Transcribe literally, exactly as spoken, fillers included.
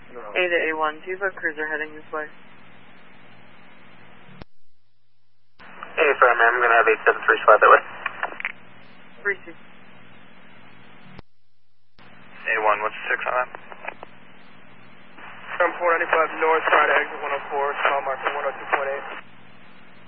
No. A to A one, do you have a cruiser heading this way? Hey, sorry, man. I'm going to have eight seven three slide that way. Receive. A one, what's the six on that? From four ninety-five north, try to exit one oh four, small marker one oh two point eight.